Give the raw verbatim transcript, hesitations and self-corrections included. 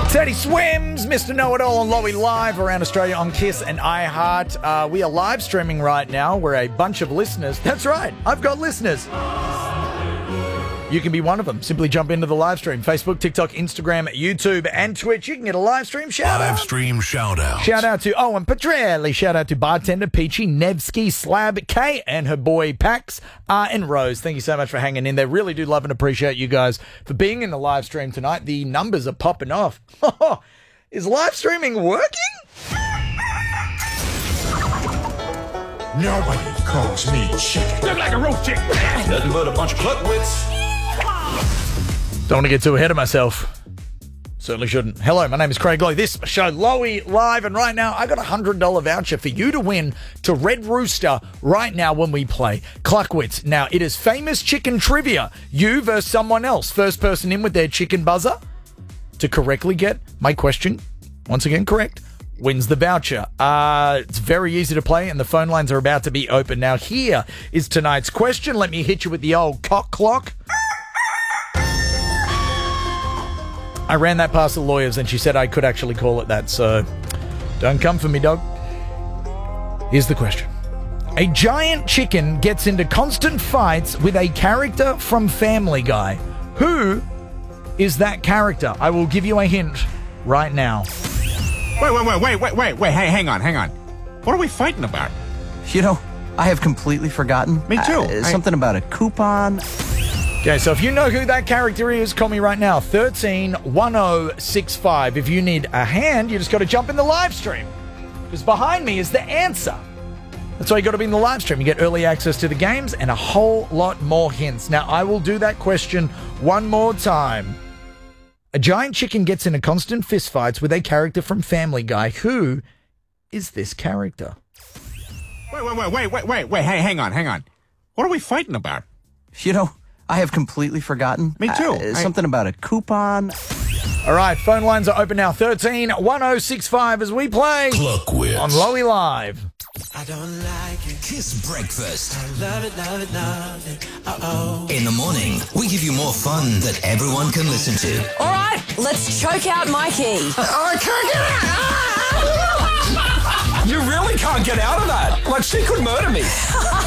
Teddy Swims, Mister Know-It-All on Lowy Live around Australia on Kiss and iHeart. Uh, we are live streaming right now. We're a bunch of listeners. That's right. I've got listeners. You can be one of them. Simply jump into the live stream. Facebook, TikTok, Instagram, YouTube, and Twitch. You can get a live stream shout out. Live stream shout out. Shout out to Owen Petrelli. Shout out to Bartender Peachy, Nevsky, Slab, Kay, and her boy Pax, uh, and Rose. Thank you so much for hanging in there. Really do love and appreciate you guys for being in the live stream tonight. The numbers are popping off. Is live streaming working? Nobody calls me chicken. Look like a roast chicken. Nothing but a bunch of cluckwits. Don't want to get too ahead of myself. Certainly shouldn't. Hello, my name is Craig Lowe. This show, Lowy Live, and right now I got a one hundred dollars voucher for you to win to Red Rooster right now when we play Cluckwits. Now, it is famous chicken trivia. You versus someone else. First person in with their chicken buzzer to correctly get my question, once again correct, wins the voucher. Uh, it's very easy to play, and the phone lines are about to be open. Now, here is tonight's question. Let me hit you with the old cock clock. I ran that past the lawyers, and she said I could actually call it that, so don't come for me, dog. Here's the question. A giant chicken gets into constant fights with a character from Family Guy. Who is that character? I will give you a hint right now. Wait, wait, wait, wait, wait, wait, wait. Hey, hang on, hang on. What are we fighting about? You know, I have completely forgotten. Me too. Uh, I... Something about a coupon. Okay, so if you know who that character is, call me right now, one three one zero six five. If you need a hand, you just got to jump in the live stream, because behind me is the answer. That's why you got to be in the live stream. You get early access to the games and a whole lot more hints. Now, I will do that question one more time. A giant chicken gets into constant fistfights with a character from Family Guy. Who is this character? Wait, wait, wait, wait, wait, wait, wait. Hey, hang on, hang on. What are we fighting about? You know, I have completely forgotten. Me too. Uh, I... Something about a coupon. All right, phone lines are open now. one three one zero six five as we play Cluckwits on Lowy Live. I don't like it. Kiss breakfast. I love it, love it, love it. Uh-oh. In the morning, we give you more fun that everyone can listen to. All right, let's choke out Mikey. I can't get out. You really can't get out of that. Like, she could murder me.